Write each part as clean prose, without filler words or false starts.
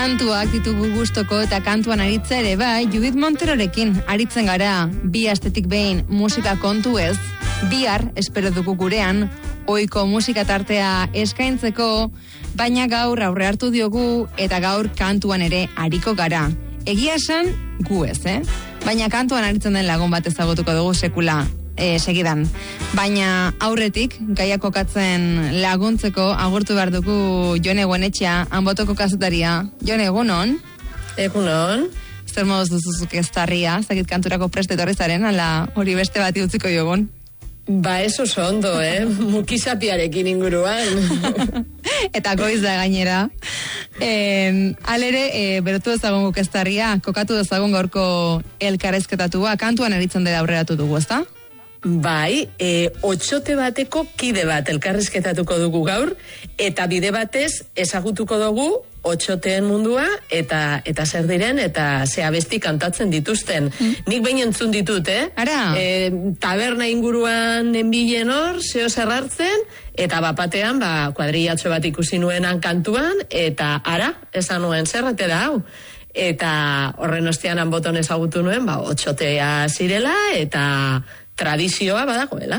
Kantuak ditugu gustoko eta kantuan aritza ere bai, Judith Monterorekin aritzen gara, bi astetik behin musika kontu ez, bihar espero dugu gurean, ohiko musika tartea eskaintzeko, baina gaur aurre hartu diogu eta gaur kantuan ere ariko gara. Egia esan gu ez, baina kantuan aritzen den lagun bat ezagutuko dugu sekula. Segidan. Baina aurretik, gaia kokatzen laguntzeko, agurtu behar dugu Jone Guenetxea, Anbotoko kazetaria. Jone, egunon? Egunon. Zer moduz duzuzuk ez tarria, zakit kanturako preste etorri zaren, ala hori beste bati utziko jogun. Ba, eso ondo, mukizapiarekin inguruan. Eta goiz da gainera. Alere, berotu ezagun guk ez tarria, kokatu ezagun gaurko elkarrezketatua, kantuan eritzen dela aurreratu dugu, ezta? Bai, 8 bateko kide bat elkarrizketatuko dugu gaur, eta bide batez ezagutuko dugu 8 mundua, eta zer diren, eta ze abesti kantatzen dituzten. Nik behin entzun ditut, Ara? Taberna inguruan enbilen hor, zeo zerrartzen, eta bapatean, kuadrillatxo bat ikusi nuenan kantuan, eta ara, esan nuen zerrate da hau. Eta horren ostean Anboton ezagutu nuen, 8 zirela, eta tradizioa badagoela.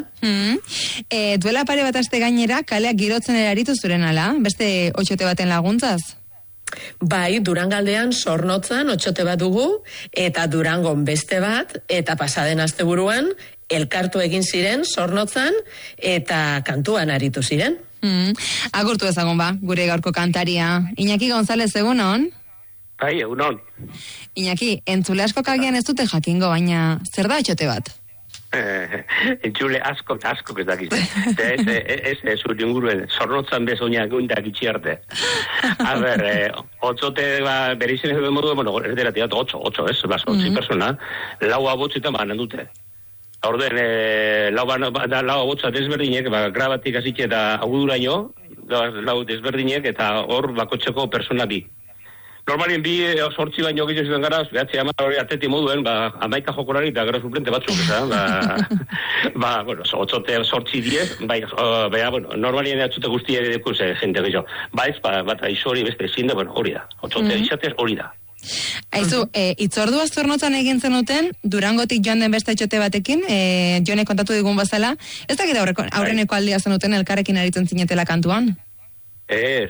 Duela pare bat aste gainera, kaleak girotzen eraritu zuren ala, beste 8 baten laguntzaz? Bai, Durangaldean Zornotzan 8 bat dugu, eta Durangon beste bat, eta pasaden asteburuan elkartu egin ziren Zornotzan, eta kantuan aritu ziren. Agurtu ezagun gure gaurko kantaria. Iñaki González, egunon? Bai, egunon. Iñaki, entzule asko kagian ez dute jakingo, baina zer da 8 bat? Entzule asko ez dakiz. Ez zure inguruen, Zornotzan bezoinak gundak itxi arte. A ber, 8 bere izen ez modu, ez dira tirat 8, ez, 8 persona, lau abotzetan banan dute. Orden, lau abotza desberdinek, grabatik azitxe eta aguduraino, lau desberdinek, eta hor bakotxeko persona bi. Normalien bi 8 baino gehiago zuten gara, behatzi hori ateti moduen, 11 jokolari eta gero suplente batzuk, bueno, 8-10, normalien atxute guztia edekuz jente gehiago. Ez, bat aizori beste ezin da, hori da. 8 izatez hori da. Aizu, itzordua Zornotzan egin zenuten, Durangotik joan den beste 8 batekin, Jone kontatu digun bazala, ez dakit aurreneko aldia zenuten elkarrekin aritzen zinetela kantuan? Ez.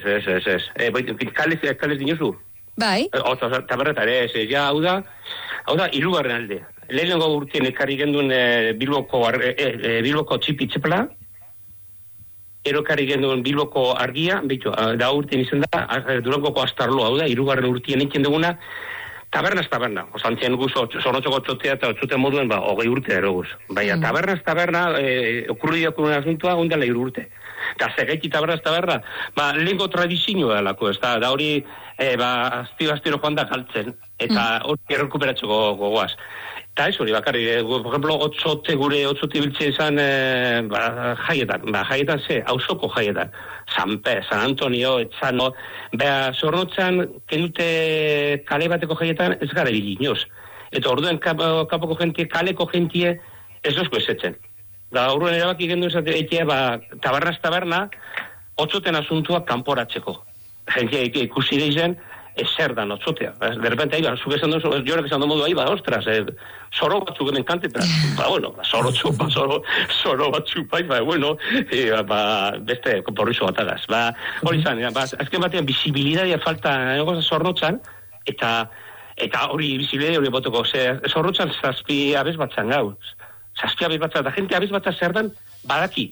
Kalez dinozu? Bai. Taberretan, hau da, hirugarren alde. Lehenengo urtien ekarri genduen Bilboko txipi-txepla, erokarri genduen Bilboko argia, da urtien izan da, Durangoko astarloa, hau da, hirugarren urtien egin duguna, taberna. Osantzien guz, Zornotzoko 8 eta 8 moduen, 20 urte eroguz. Baina, taberna, okurriakun asuntua, ondala 3 urte. Eta segaiti taberna, lehenko tradizioa dalako, ez da hori, astiro joan da galtzen, eta hori errekuperatzeko gogoaz. Eta ez hori, bakarri, por ejemplo, 8 biltzen izan jaietan, hausoko jaietan. San Antonio, Etzano, Zornotzan, kenute kale bateko jaietan, ez gara bilinoz. Eta orduen kapoko jentie, kaleko jentie, ez dozko ezetzen. Da, horren erabaki gendu ezatea, taberna, 8 asuntua kanporatzeko. Jentia ikusi deizen, zer dan 8. De repente, zuk esan duzu, jorak esan duzu, ostras, zoro batzuk hemen kantetan. Zoro batzuk, beste komporrizo batagaz. Hori zan, azken batean, bizibilidadia falta Zornotzan, eta hori bizibilidadia hori botoko, Zornotzan 7 abez batzan gauz. 7 abez batzan, eta jente abez batzan zer dan, badaki.